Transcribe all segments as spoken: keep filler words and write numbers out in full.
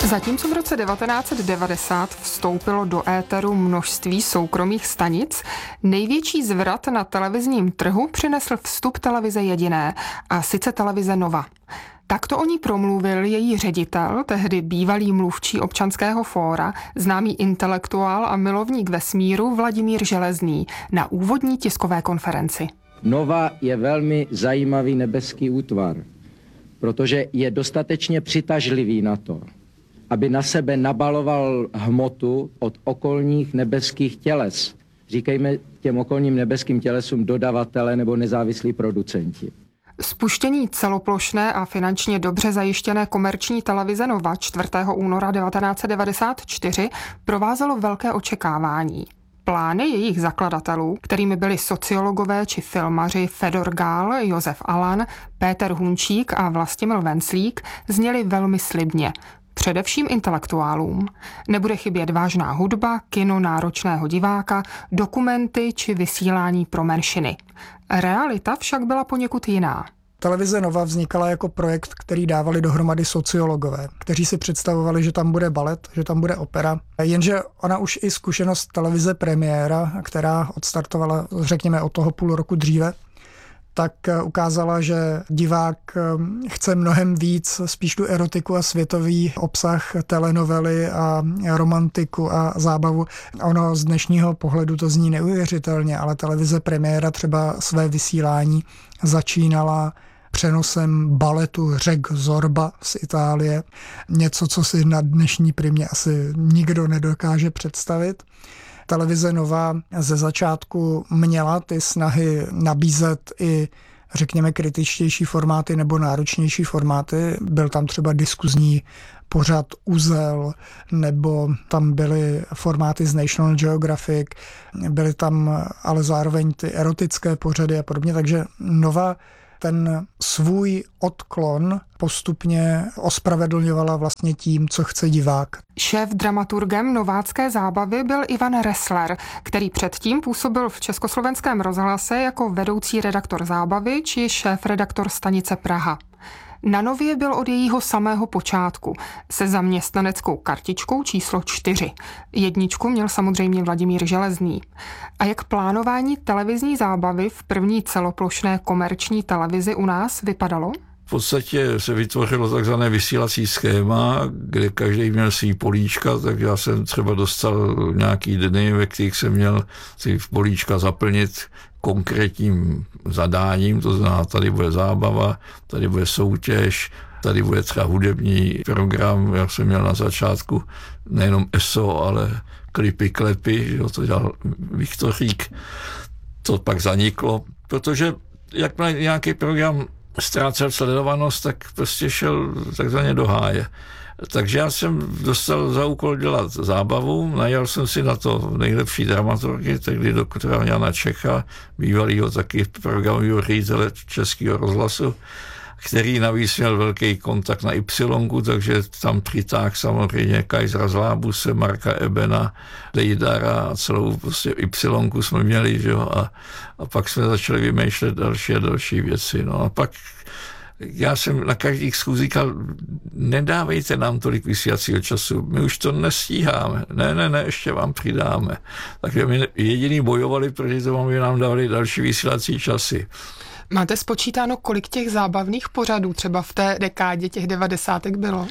Zatímco v roce devatenáct set devadesát vstoupilo do éteru množství soukromých stanic, největší zvrat na televizním trhu přinesl vstup televize jediné, a sice televize Nova. Takto o ní promluvil její ředitel, tehdy bývalý mluvčí Občanského fóra, známý intelektuál a milovník vesmíru Vladimír Železný na úvodní tiskové konferenci. Nova je velmi zajímavý nebeský útvar, protože je dostatečně přitažlivý na to, aby na sebe nabaloval hmotu od okolních nebeských těles. Říkejme těm okolním nebeským tělesům dodavatele nebo nezávislí producenti. Spuštění celoplošné a finančně dobře zajištěné komerční televize Nova čtvrtého února devatenáct set devadesát čtyři provázelo velké očekávání. Plány jejich zakladatelů, kterými byli sociologové či filmaři Fedor Gál, Josef Alan, Péter Hunčík a Vlastimil Venclík, zněly velmi slibně. Především intelektuálům. Nebude chybět vážná hudba, kino náročného diváka, dokumenty či vysílání pro menšiny. Realita však byla poněkud jiná. Televize Nova vznikala jako projekt, který dávali dohromady sociologové, kteří si představovali, že tam bude balet, že tam bude opera. Jenže ona už i zkušenost televize Premiéra, která odstartovala, řekněme, od toho půl roku dříve, tak ukázala, že divák chce mnohem víc, spíš tu erotiku a světový obsah telenovely a romantiku a zábavu. Ono z dnešního pohledu to zní neuvěřitelně, ale televize Premiéra třeba své vysílání začínala přenosem baletu Řek Zorba z Itálie. Něco, co si na dnešní Primě asi nikdo nedokáže představit. Televize Nova ze začátku měla ty snahy nabízet i, řekněme, kritičtější formáty nebo náročnější formáty. Byl tam třeba diskuzní pořad Uzel, nebo tam byly formáty z National Geographic, byly tam ale zároveň ty erotické pořady a podobně, takže Nova ten svůj odklon postupně ospravedlňovala vlastně tím, co chce divák. Šéf dramaturgem novácké zábavy byl Ivan Ressler, který předtím působil v Československém rozhlase jako vedoucí redaktor zábavy či šéf redaktor stanice Praha. Na Nově byl od jejího samého počátku se zaměstnaneckou kartičkou číslo čtyři. Jedničku měl samozřejmě Vladimír Železný. A jak plánování televizní zábavy v první celoplošné komerční televizi u nás vypadalo? V podstatě se vytvořilo takzvané vysílací schéma, kde každý měl svý políčka, tak já jsem třeba dostal nějaký dny, ve kterých jsem měl si políčka zaplnit konkrétním zadáním, to znamená, tady bude zábava, tady bude soutěž, tady bude třeba hudební program. Já jsem měl na začátku nejenom E S O, ale klipy, klepy, jo, to dělal Viktorík. To pak zaniklo, protože jak měl nějaký program ztrácel sledovanost, tak prostě šel takzvaně do háje. Takže já jsem dostal za úkol dělat zábavu, najal jsem si na to nejlepší dramaturgy, tehdy doktora Jana Čecha, bývalýho taky programového ředitele Českého rozhlasu, který navíc měl velký kontakt na Y, takže tam přitáhl samozřejmě Kajzra z Lábuse, Marka Ebena, Dejdara a celou prostě Y jsme měli, že jo, a, a pak jsme začali vymýšlet další a další věci. No a pak já jsem na každých schůzích říkal, nedávejte nám tolik vysílacího času, my už to nestíháme. Ne, ne, ne, ještě vám přidáme. Takže my jediný bojovali, protože to vám nám dávali další vysílací časy. Máte spočítáno, kolik těch zábavných pořadů třeba v té dekádě těch devadesátek bylo?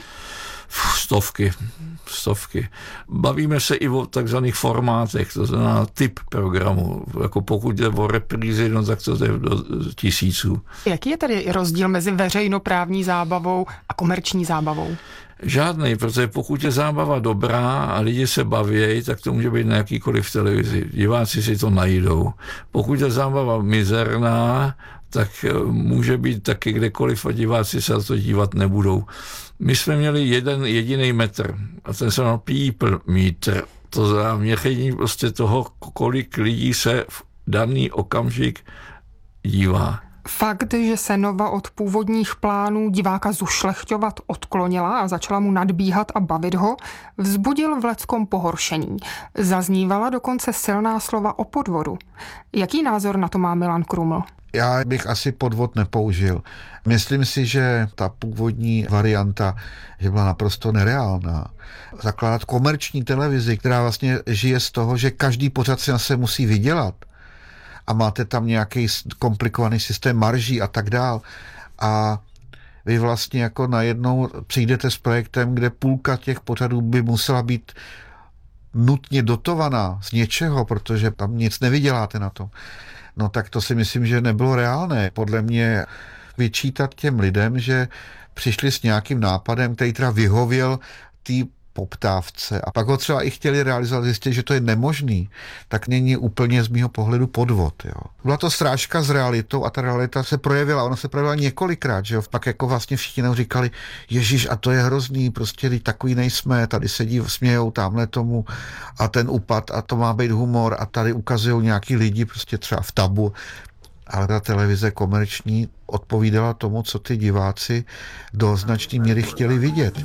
Stovky, stovky. Bavíme se i o takzvaných formátech, to znamená typ programu. Jako pokud jde o reprízy, no tak to jde do tisíců. Jaký je tedy rozdíl mezi veřejnoprávní zábavou a komerční zábavou? Žádnej, protože pokud je zábava dobrá a lidi se baví, tak to může být na jakýkoliv televizi. Diváci si to najdou. Pokud je zábava mizerná, tak může být taky kdekoliv a diváci se na to dívat nebudou. My jsme měli jeden jediný metr a ten se jmenoval people meter. To znamená měření prostě toho, kolik lidí se v daný okamžik dívá. Fakt, že se Nova od původních plánů diváka zušlechťovat odklonila a začala mu nadbíhat a bavit ho, vzbudil v leckom pohoršení. Zaznívala dokonce silná slova o podvodu. Jaký názor na to má Milan Kruml? Já bych asi podvod nepoužil. Myslím si, že ta původní varianta že byla naprosto nereálná. Zakládat komerční televizi, která vlastně žije z toho, že každý pořad si na se musí vydělat a máte tam nějaký komplikovaný systém marží a tak dál. A vy vlastně jako najednou přijdete s projektem, kde půlka těch pořadů by musela být nutně dotovaná z něčeho, protože tam nic nevyděláte na tom. No tak to si myslím, že nebylo reálné. Podle mě vyčítat těm lidem, že přišli s nějakým nápadem, který teda vyhověl té poptávce a pak ho třeba i chtěli realizovat, zjistit, že to je nemožný, tak není úplně z mýho pohledu podvod. Jo. Byla to srážka s realitou a ta realita se projevila, ona se projevila několikrát, že jo. Pak jako vlastně všichni nám říkali, ježiš, a to je hrozný, prostě teď takový nejsme, tady sedí, smějou tamhle tomu a ten upad a to má být humor a tady ukazují nějaký lidi prostě třeba v tabu. Ale ta televize komerční odpovídala tomu, co ty diváci do značné míry chtěli vidět.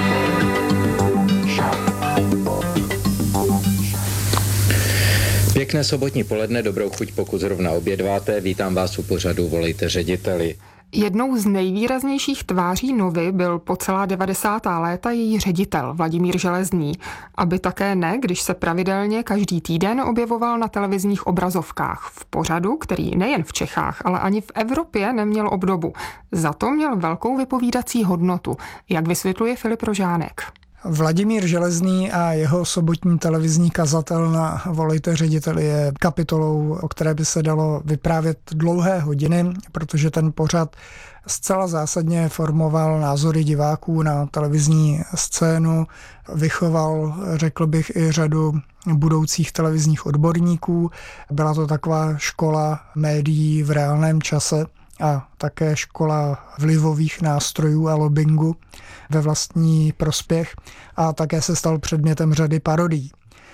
Pěkné sobotní poledne, dobrou chuť, pokud zrovna obědváte. Vítám vás u pořadu Volejte řediteli. Jednou z nejvýraznějších tváří Novy byl po celá devadesátá léta její ředitel Vladimír Železný, aby také ne, když se pravidelně každý týden objevoval na televizních obrazovkách v pořadu, který nejen v Čechách, ale ani v Evropě neměl obdobu. Za to měl velkou vypovídací hodnotu, jak vysvětluje Filip Rožánek. Vladimír Železný a jeho sobotní televizní kazatel na Volejte řediteli je kapitolou, o které by se dalo vyprávět dlouhé hodiny, protože ten pořad zcela zásadně formoval názory diváků na televizní scénu, vychoval, řekl bych, i řadu budoucích televizních odborníků. Byla to taková škola médií v reálném čase a také škola vlivových nástrojů a lobbingu ve vlastní prospěch a také se stal předmětem řady parodií.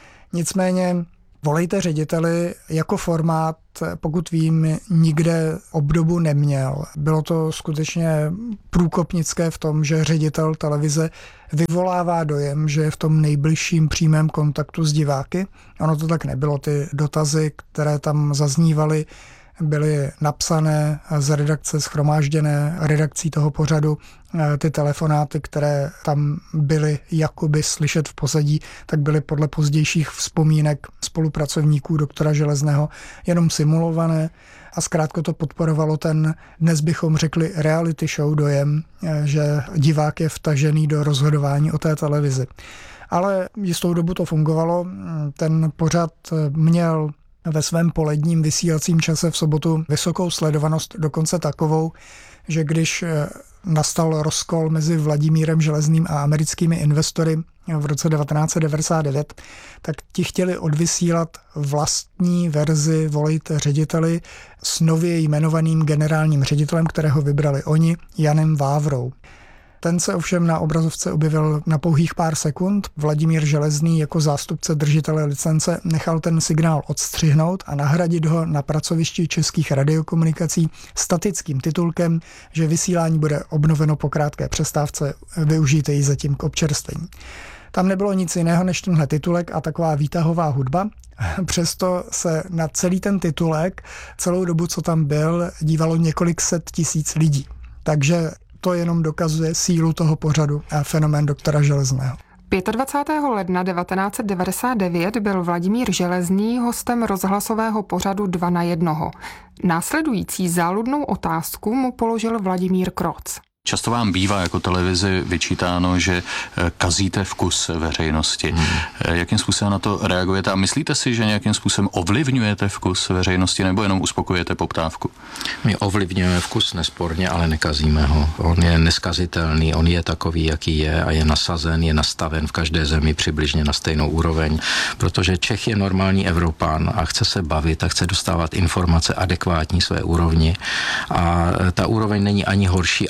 Nicméně Volejte řediteli jako formát, pokud vím, nikde obdobu neměl. Bylo to skutečně průkopnické v tom, že ředitel televize vyvolává dojem, že je v tom nejbližším přímém kontaktu s diváky. Ono to tak nebylo. Ty dotazy, které tam zaznívaly, byly napsané z redakce, shromážděné redakcí toho pořadu. Ty telefonáty, které tam byly jakoby slyšet v pozadí, tak byly podle pozdějších vzpomínek spolupracovníků doktora Železného jenom simulované a zkrátka to podporovalo ten, dnes bychom řekli reality show dojem, že divák je vtažený do rozhodování o té televizi. Ale jistou dobu to fungovalo. Ten pořad měl ve svém poledním vysílacím čase v sobotu vysokou sledovanost, dokonce takovou, že když nastal rozkol mezi Vladimírem Železným a americkými investory v roce devatenáct set devadesát devět, tak ti chtěli odvysílat vlastní verzi Volejte řediteli s nově jmenovaným generálním ředitelem, kterého vybrali oni, Janem Vávrou. Ten se ovšem na obrazovce objevil na pouhých pár sekund. Vladimír Železný jako zástupce držitele licence nechal ten signál odstřihnout a nahradit ho na pracovišti Českých radiokomunikací statickým titulkem, že vysílání bude obnoveno po krátké přestávce, využijte ji zatím k občerstvení. Tam nebylo nic jiného než tenhle titulek a taková výtahová hudba. Přesto se na celý ten titulek, celou dobu, co tam byl, dívalo několik set tisíc lidí. Takže to jenom dokazuje sílu toho pořadu a fenomén doktora Železného. dvacátého pátého ledna devatenáct set devadesát devět byl Vladimír Železný hostem rozhlasového pořadu dva na jednoho. Následující záludnou otázku mu položil Vladimír Kroc. Často vám bývá jako televizi vyčítáno, že kazíte vkus veřejnosti. Hmm. Jakým způsobem na to reagujete a myslíte si, že nějakým způsobem ovlivňujete vkus veřejnosti nebo jenom uspokojujete poptávku? My ovlivňujeme vkus nesporně, ale nekazíme ho. On je neskazitelný, on je takový, jaký je a je nasazen, je nastaven v každé zemi přibližně na stejnou úroveň, protože Čech je normální Evropan a chce se bavit a chce dostávat informace adekvátní své úrovni a ta úroveň není ani horší, ani lepší.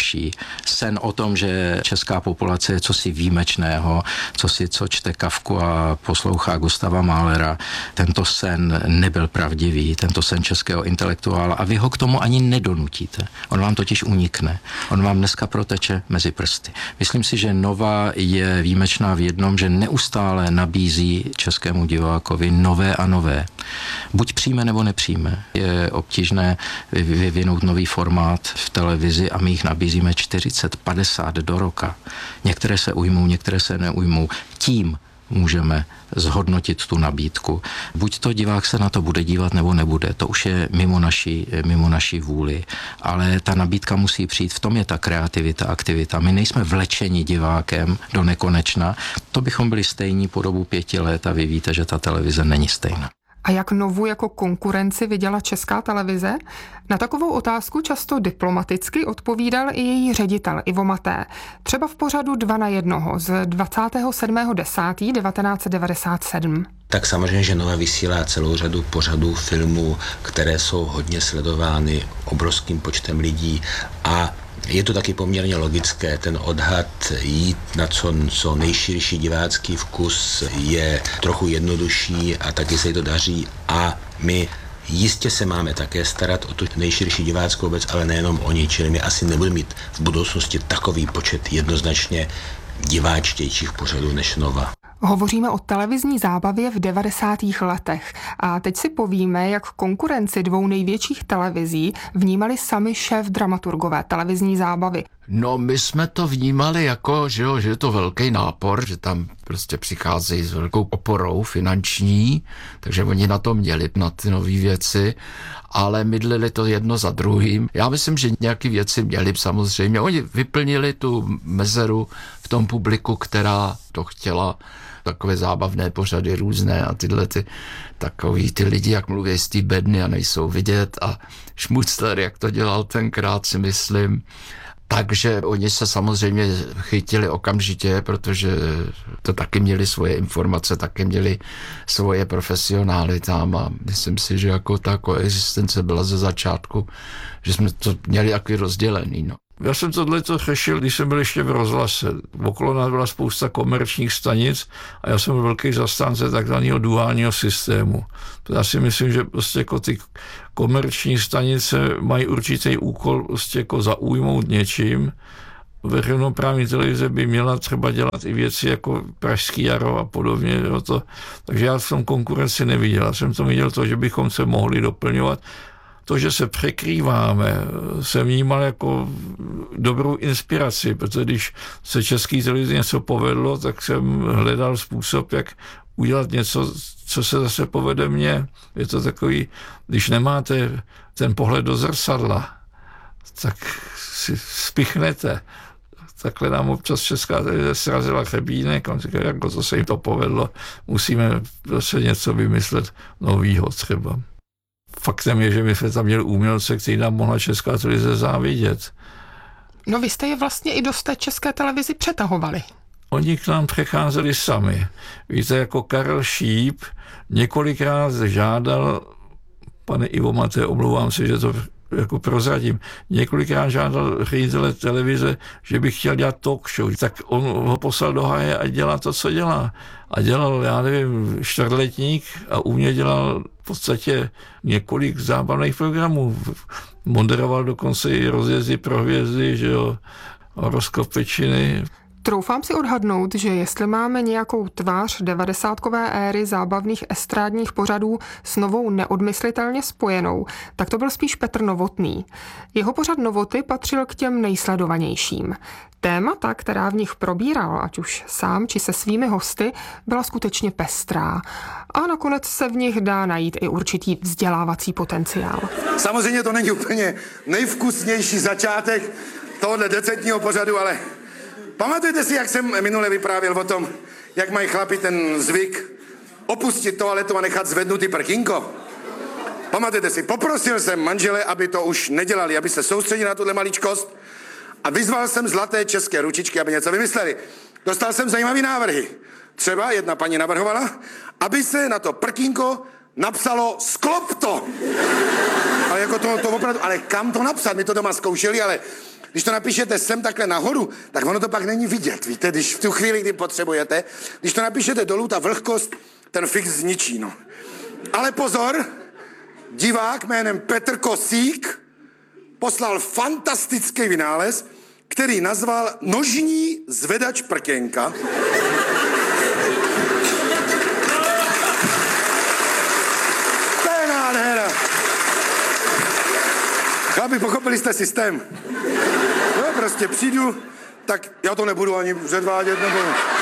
nejhorší. Sen o tom, že česká populace je cosi výjimečného, co si co čte Kafku a poslouchá Gustava Mahlera, tento sen nebyl pravdivý, tento sen českého intelektuála a vy ho k tomu ani nedonutíte. On vám totiž unikne. On vám dneska proteče mezi prsty. Myslím si, že Nova je výjimečná v jednom, že neustále nabízí českému divákovi nové a nové. Buď přijme nebo nepřijme. Je obtížné vyvinout nový formát v televizi a my jich nabízíme čtyřicet padesát do roka. Některé se ujmou, některé se neujmou. Tím můžeme zhodnotit tu nabídku. Buď to divák se na to bude dívat, nebo nebude. To už je mimo naší, mimo naší vůli. Ale ta nabídka musí přijít. V tom je ta kreativita, aktivita. My nejsme vlečeni divákem do nekonečna. To bychom byli stejní po dobu pěti let a vy víte, že ta televize není stejná. A jak Novu jako konkurenci viděla Česká televize? Na takovou otázku často diplomaticky odpovídal i její ředitel Ivo Maté. Třeba v pořadu dva na jednoho z dvacátého sedmého desátého devatenáct set devadesát sedm. Tak samozřejmě, že Nova vysílá celou řadu pořadů, filmů, které jsou hodně sledovány obrovským počtem lidí a je to taky poměrně logické, ten odhad jít na co, co nejširší divácký vkus je trochu jednodušší a taky se jí to daří a my jistě se máme také starat o tu nejširší diváckou obec, ale nejenom o ní, čili my asi nebudeme mít v budoucnosti takový počet jednoznačně diváčtějších pořadů než Nova. Hovoříme o televizní zábavě v devadesátých letech a teď si povíme, jak konkurenci dvou největších televizí vnímali sami šéf dramaturgové televizní zábavy. No, my jsme to vnímali jako, že, jo, že je to velký nápor, že tam prostě přicházejí s velkou oporou finanční, takže oni na to měli, na ty nové věci, ale mydlili to jedno za druhým. Já myslím, že nějaké věci měli samozřejmě. Oni vyplnili tu mezeru v tom publiku, která to chtěla, takové zábavné pořady různé a tyhle ty takový ty lidi, jak mluví z té bedny a nejsou vidět a Šmucler, jak to dělal tenkrát, si myslím. Takže oni se samozřejmě chytili okamžitě, protože to taky měli svoje informace, taky měli svoje profesionály tam a myslím si, že jako ta koexistence byla ze začátku, že jsme to měli taky rozdělený. No. Já jsem tohleto řešil, když jsem byl ještě v rozhlase. Okolo nás byla spousta komerčních stanic a já jsem byl velký zastánce takzvaného duálního systému. Já si myslím, že prostě jako ty komerční stanice mají určitý úkol prostě jako zaujmout něčím. Veřejnoprávní televize by měla třeba dělat i věci jako Pražský jaro a podobně. Jo, to. Takže já v tom konkurenci neviděl. Já jsem to viděl to, že bychom se mohli doplňovat. To, že se překrýváme, jsem vnímal jako dobrou inspiraci, protože když se České televizi něco povedlo, tak jsem hledal způsob, jak udělat něco, co se zase povede mně. Je to takový, když nemáte ten pohled do zrcadla, tak si spichnete. Takhle nám občas Česká televize srazila chebínek, on říkal, jako to se jim to povedlo, musíme zase něco vymyslet novýho třeba. Faktem je, že my jsme tam měli umělce, který nám mohla Česká televize závidět. No vy jste je vlastně i do té České televizi přetahovali. Oni k nám přecházeli sami. Víte, jako Karel Šíp několikrát žádal, pane Ivo Maté, omlouvám se, že to jako prozradím, několikrát žádal ředitele televize, že by chtěl dělat talk show, tak on ho poslal do háje a dělá to, co dělá. A dělal, já nevím, čtvrtletník a u mě dělal v podstatě několik zábavných programů. Moderoval dokonce i rozjezdy pro hvězdy, že jo, horoskop Pečiny. Troufám si odhadnout, že jestli máme nějakou tvář devadesátkové éry zábavných estrádních pořadů s Novou neodmyslitelně spojenou, tak to byl spíš Petr Novotný. Jeho pořad Novoty patřil k těm nejsledovanějším. Témata, která v nich probíral, ať už sám či se svými hosty, byla skutečně pestrá. A nakonec se v nich dá najít i určitý vzdělávací potenciál. Samozřejmě to není úplně nejvkusnější začátek tohohle decentního pořadu, ale pamatujete si, jak jsem minule vyprávěl o tom, jak mají chlapi ten zvyk opustit toaletu a nechat zvednutý prkínko? Pamatujete si, poprosil jsem manžele, aby to už nedělali, aby se soustředili na tuhle maličkost a vyzval jsem zlaté české ručičky, aby něco vymysleli. Dostal jsem zajímavý návrhy. Třeba jedna paní navrhovala, aby se na to prkínko napsalo sklop to. Ale jako to, to opravdu, ale kam to napsat? My to doma zkoušeli, ale Když to napíšete sem takhle nahoru, tak ono to pak není vidět, víte, když v tu chvíli, kdy potřebujete. Když to napíšete dolů, ta vlhkost ten fix zničí, no. Ale pozor, divák jménem Petr Kosík poslal fantastický vynález, který nazval nožní zvedač prkénka. To je nádhera. Chlapi, pochopili jste systém? No, prostě přijdu, tak já to nebudu ani předvádět, nebo...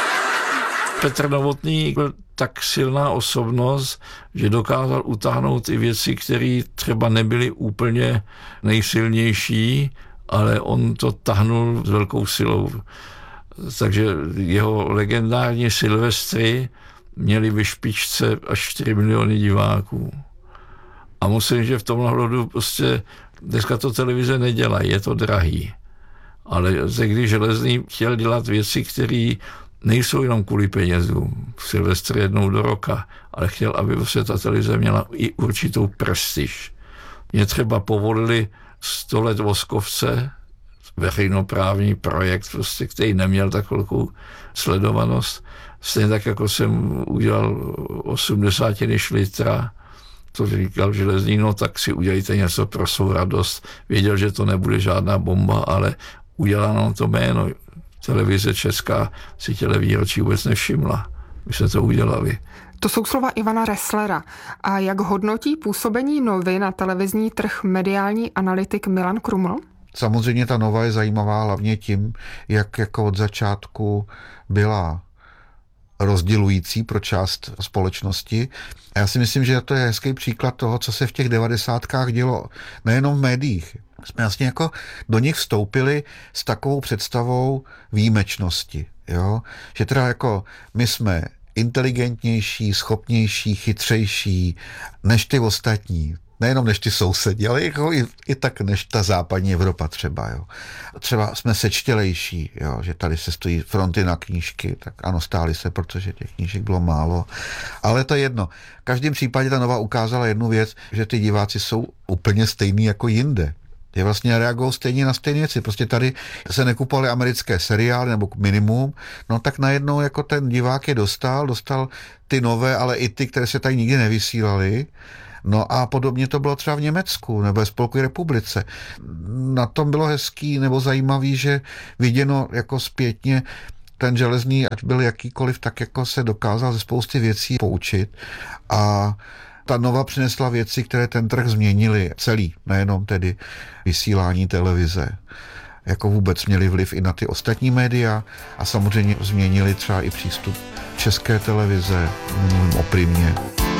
Petr Novotný byl tak silná osobnost, že dokázal utáhnout i věci, které třeba nebyly úplně nejsilnější, ale on to tahnul s velkou silou. Takže jeho legendární Silvestry měly ve špičce až čtyři miliony diváků. A musím, že v tomhle hledu prostě dneska to televize nedělá, je to drahý. Ale když Železný chtěl dělat věci, které nejsou jenom kvůli penězům, Silvestr jednou do roka, ale chtěl, aby vlastně ta televize měla i určitou prestiž. Mě třeba povolili sto let Voskovce, veřejnoprávní projekt, prostě, který neměl tak velkou sledovanost. Stejně tak, jako jsem udělal osmdesátiny Šlitra, to říkal Železný, no tak si udělejte něco pro svou radost. Věděl, že to nebude žádná bomba, ale udělá nám to jméno. Televize Česká si těle výročí vůbec nevšimla. My jsme to udělali. To jsou slova Ivana Resslera. A jak hodnotí působení Novy na televizní trh mediální analytik Milan Kruml? Samozřejmě ta Nova je zajímavá hlavně tím, jak jako od začátku byla rozdělující pro část společnosti. A já si myslím, že to je hezký příklad toho, co se v těch devadesátkách dělo. Nejenom v médiích. Jsme vlastně jako do nich vstoupili s takovou představou výjimečnosti. Jo? Že teda jako my jsme inteligentnější, schopnější, chytřejší než ty ostatní. Nejenom než ty sousedi, ale jako i, i tak než ta západní Evropa třeba. Jo. Třeba jsme sečtělejší, jo, že tady se stojí fronty na knížky, tak ano, stály se, protože těch knížek bylo málo. Ale to je jedno. V každém případě ta Nova ukázala jednu věc, že ty diváci jsou úplně stejný jako jinde. Je vlastně reagují stejně na stejné věci. Prostě tady se nekupovaly americké seriály nebo minimum, no tak najednou jako ten divák je dostal, dostal ty nové, ale i ty, které se tady nikdy nevysílaly. No a podobně to bylo třeba v Německu nebo ve Spolkové republice. Na tom bylo hezký nebo zajímavý, že viděno jako zpětně ten Železný, ať byl jakýkoliv, tak jako se dokázal ze spousty věcí poučit a ta Nova přinesla věci, které ten trh změnily celý, nejenom tedy vysílání televize. Jako vůbec měli vliv i na ty ostatní média a samozřejmě změnili třeba i přístup České televize, mluvím o Primě.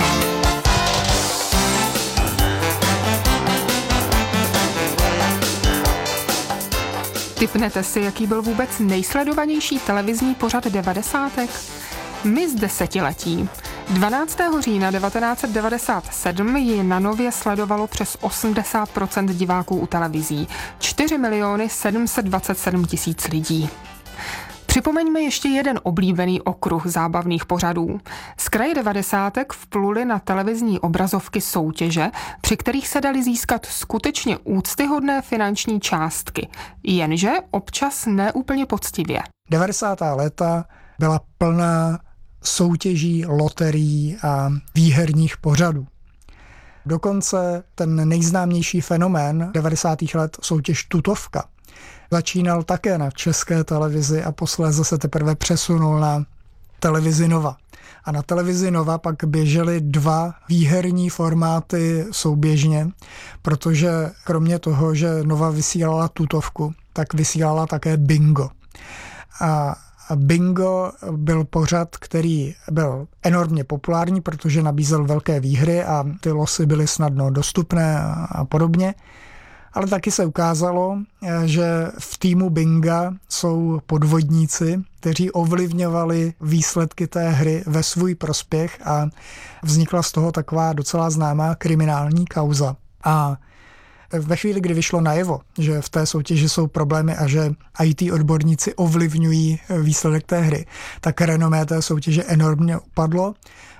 Tipnete si, jaký byl vůbec nejsledovanější televizní pořad devadesátek? My z desetiletí. dvanáctého října devatenáct set devadesát sedm ji na Nově sledovalo přes osmdesát procent diváků u televizí. čtyři miliony sedm set dvacet sedm tisíc lidí. Připomeňme ještě jeden oblíbený okruh zábavných pořadů. Z kraje devadesátek vpluly na televizní obrazovky soutěže, při kterých se daly získat skutečně úctyhodné finanční částky, jenže občas neúplně poctivě. devadesátá léta byla plná soutěží, loterií a výherních pořadů. Dokonce ten nejznámější fenomén devadesátých let, soutěž Tutovka, začínal také na České televizi a posléze se teprve přesunul na televizi Nova. A na televizi Nova pak běžely dva výherní formáty souběžně, protože kromě toho, že Nova vysílala Tutovku, tak vysílala také Bingo. A Bingo byl pořad, který byl enormně populární, protože nabízel velké výhry a ty losy byly snadno dostupné a podobně. Ale taky se ukázalo, že v týmu Binga jsou podvodníci, kteří ovlivňovali výsledky té hry ve svůj prospěch a vznikla z toho taková docela známá kriminální kauza. A ve chvíli, kdy vyšlo najevo, že v té soutěži jsou problémy a že í té odborníci ovlivňují výsledek té hry, tak renomé té soutěže enormně upadlo.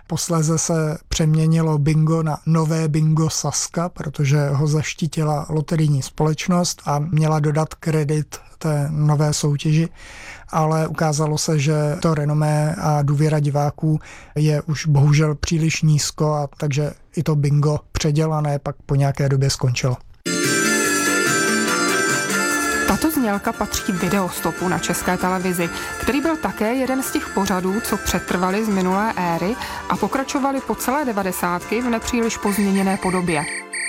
Posléze se přeměnilo bingo na nové bingo Sazka, protože ho zaštítila loterijní společnost a měla dodat kredit té nové soutěži, ale ukázalo se, že to renomé a důvěra diváků je už bohužel příliš nízko, a takže i to bingo předělané pak po nějaké době skončilo. Tato znělka patří Videostopu na České televizi, který byl také jeden z těch pořadů, co přetrvali z minulé éry a pokračovali po celé devadesátky v nepříliš pozměněné podobě.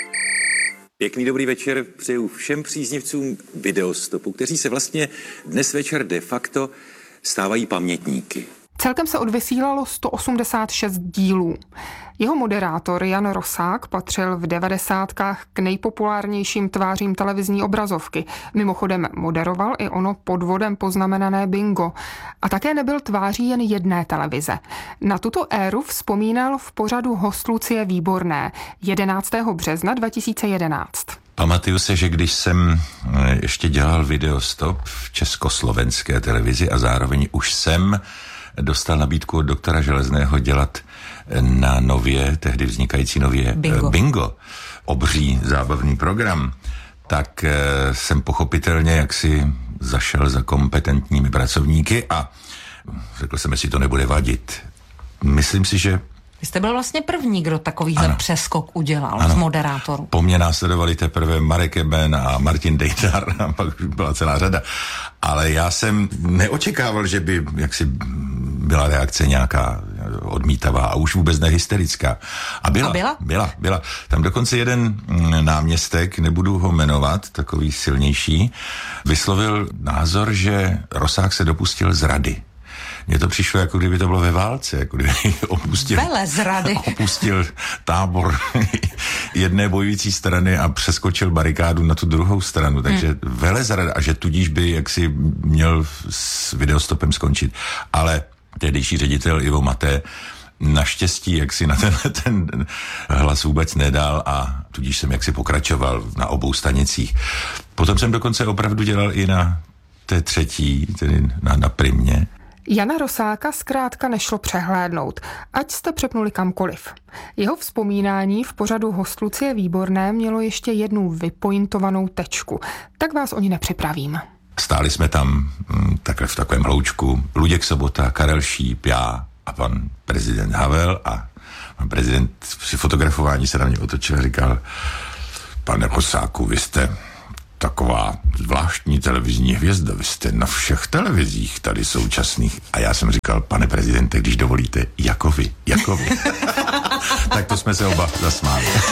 Pěkný dobrý večer přeju všem příznivcům Videostopu, kteří se vlastně dnes večer de facto stávají pamětníky. Celkem se odvysílalo sto osmdesát šest dílů. Jeho moderátor Jan Rosák patřil v devadesátkách k nejpopulárnějším tvářím televizní obrazovky. Mimochodem moderoval i ono podvodem poznamenané bingo. A také nebyl tváří jen jedné televize. Na tuto éru vzpomínal v pořadu Host Lucie Výborné jedenáctého března dva tisíce jedenáct. Pamatuju se, že když jsem ještě dělal Videostop v československé televizi a zároveň už jsem dostal nabídku od doktora Železného dělat na nově, tehdy vznikající nově bingo, bingo obří zábavný program, tak jsem pochopitelně jaksi zašel za kompetentními pracovníky a řekl jsem, jestli to nebude vadit. Myslím si, že Vy jste byl vlastně první, kdo takovýhle ano. přeskok udělal ano. z moderátorů. Po mně následovali teprve Marek Eben a Martin Dejtar a pak byla celá řada. Ale já jsem neočekával, že by jaksi byla reakce nějaká odmítavá a už vůbec nehysterická. A byla, a byla? Byla, byla. Tam dokonce jeden náměstek, nebudu ho jmenovat, takový silnější, vyslovil názor, že Rosák se dopustil zrady. Mně to přišlo, jako kdyby to bylo ve válce, jako kdyby opustil, opustil tábor jedné bojující strany a přeskočil barikádu na tu druhou stranu, takže hmm. velezrada, a že tudíž by jaksi měl s Videostopem skončit. Ale tehdejší ředitel Ivo Maté naštěstí jaksi na ten, ten hlas vůbec nedal a tudíž jsem jaksi pokračoval na obou stanicích. Potom jsem dokonce opravdu dělal i na té třetí, tedy na, na Primě. Jana Rosáka zkrátka nešlo přehlédnout, ať jste přepnuli kamkoliv. Jeho vzpomínání v pořadu Host Lucie Výborné mělo ještě jednu vypointovanou tečku, tak vás o ní nepřipravím. Stáli jsme tam takhle v takovém hloučku, Luděk Sobota, Karel Šíp, já a pan prezident Havel, a pan prezident při fotografování se na mě otočil a říkal: pane Rosáku, vy jste taková zvláštní televizní hvězda, vy jste na všech televizích tady současných. A já jsem říkal: pane prezidente, když dovolíte, jako vy, jako vy. Tak to jsme se oba zasmáli.